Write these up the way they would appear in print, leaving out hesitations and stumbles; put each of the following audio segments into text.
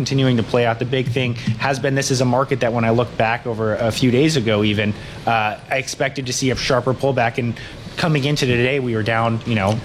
continuing to play out. The big thing has been this is a market that when I look back over a few days ago even, I expected to see a sharper pullback, and coming into today we were down,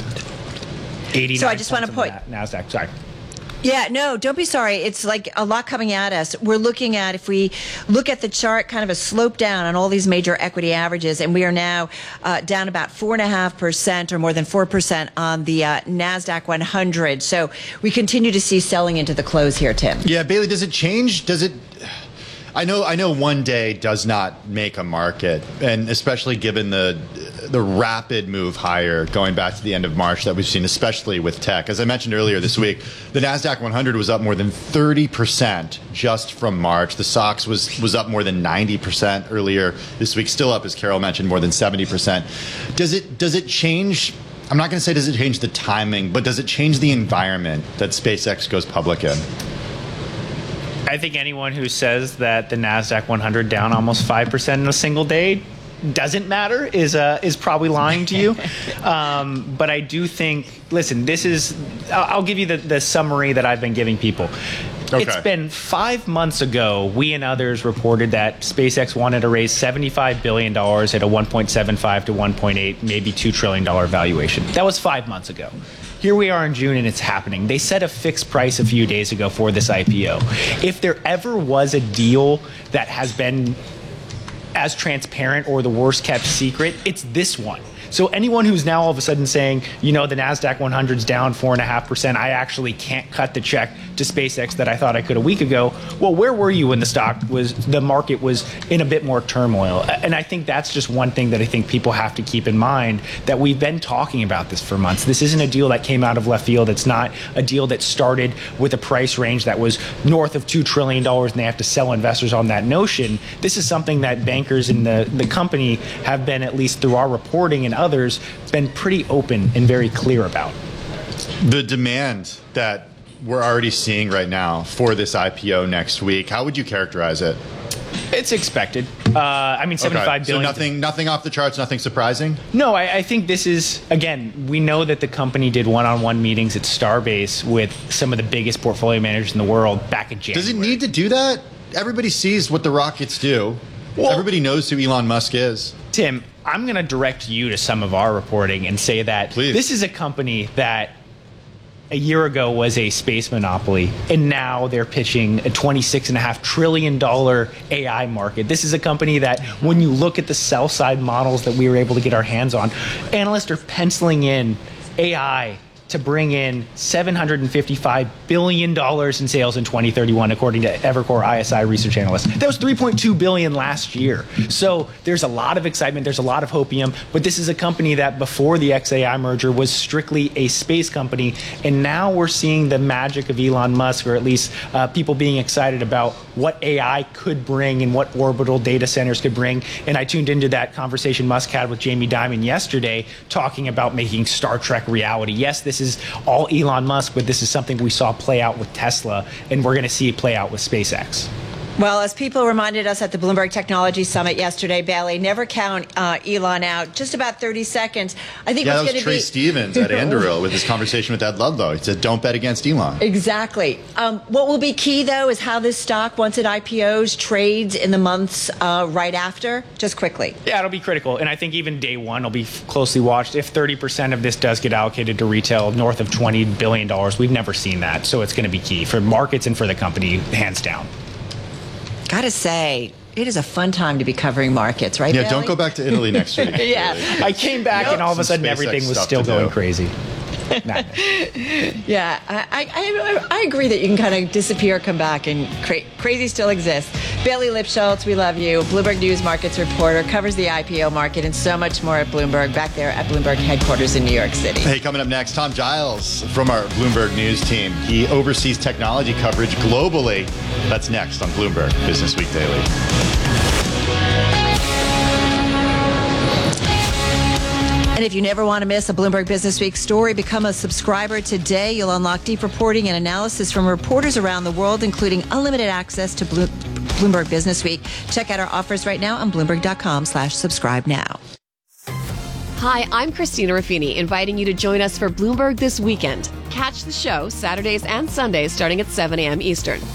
89. So I just want to point NASDAQ. Sorry. Yeah, no, don't be sorry. It's like a lot coming at us. We're looking at, if we look at the chart, kind of a slope down on all these major equity averages, and we are now down about 4.5% or more than 4% on the NASDAQ 100. So we continue to see selling into the close here, Tim. Yeah, Bailey, does it change? Does it... I know one day does not make a market, and especially given the rapid move higher going back to the end of March that we've seen, especially with tech. As I mentioned earlier this week, the NASDAQ 100 was up more than 30% just from March. The SOX was up more than 90% earlier this week, still up, as Carol mentioned, more than 70%. Does it change? I'm not going to say does it change the timing, but does it change the environment that SpaceX goes public in? I think anyone who says that the NASDAQ 100 down almost 5% in a single day doesn't matter is probably lying to you. But I do think, listen, I'll give you the summary that I've been giving people. Okay. It's been 5 months ago, we and others reported that SpaceX wanted to raise $75 billion at a $1.75 to $1.8, maybe $2 trillion valuation. That was 5 months ago. Here we are in June and it's happening. They set a fixed price a few days ago for this IPO. If there ever was a deal that has been as transparent or the worst kept secret, it's this one. So anyone who's now all of a sudden saying, the NASDAQ 100's down 4.5%, I actually can't cut the check to SpaceX that I thought I could a week ago. Well, where were you when the market was in a bit more turmoil? And I think that's just one thing that I think people have to keep in mind, that we've been talking about this for months. This isn't a deal that came out of left field. It's not a deal that started with a price range that was north of $2 trillion and they have to sell investors on that notion. This is something that bankers in the company have been, at least through our reporting and others, been pretty open and very clear about. The demand that we're already seeing right now for this IPO next week, how would you characterize it? It's expected. $75 billion. So nothing off the charts, nothing surprising? No, I think this is, again, we know that the company did one-on-one meetings at Starbase with some of the biggest portfolio managers in the world back in January. Does it need to do that? Everybody sees what the rockets do. Well, everybody knows who Elon Musk is. Tim, I'm going to direct you to some of our reporting and say that This is a company that a year ago was a space monopoly, and now they're pitching a $26.5 trillion AI market. This is a company that, when you look at the sell-side models that we were able to get our hands on, analysts are penciling in AI to bring in $755 billion in sales in 2031, according to Evercore ISI research analysts. That was $3.2 billion last year. So there's a lot of excitement. There's a lot of hopium. But this is a company that before the xAI merger was strictly a space company. And now we're seeing the magic of Elon Musk, or at least people being excited about what AI could bring and what orbital data centers could bring. And I tuned into that conversation Musk had with Jamie Dimon yesterday, talking about making Star Trek reality. Yes, this is all Elon Musk, but this is something we saw play out with Tesla, and we're going to see it play out with SpaceX. Well, as people reminded us at the Bloomberg Technology Summit yesterday, Bailey, never count Elon out. Just about 30 seconds. I think that was Trey Stevens at Anduril with his conversation with Ed Ludlow. He said, don't bet against Elon. Exactly. What will be key, though, is how this stock, once it IPOs, trades in the months right after. Just quickly. Yeah, it'll be critical. And I think even day one will be closely watched. If 30% of this does get allocated to retail, north of $20 billion, we've never seen that. So it's going to be key for markets and for the company, hands down. Gotta say, it is a fun time to be covering markets, right, Yeah, Bailey? don't go back to Italy next week. Yeah. I came back and all of a sudden everything was still going crazy. Yeah, I agree that you can kind of disappear, come back, and crazy still exists. Bailey Lipschultz, we love you. Bloomberg News markets reporter, covers the IPO market and so much more at Bloomberg, back there at Bloomberg headquarters in New York City. Hey, coming up next, Tom Giles from our Bloomberg News team. He oversees technology coverage globally. That's next on Bloomberg Business Week Daily. And if you never want to miss a Bloomberg Business Week story, become a subscriber today. You'll unlock deep reporting and analysis from reporters around the world, including unlimited access to Bloomberg Business Week. Check out our offers right now on Bloomberg.com/subscribe now. Hi, I'm Christina Ruffini, inviting you to join us for Bloomberg This Weekend. Catch the show Saturdays and Sundays starting at 7 a.m. Eastern.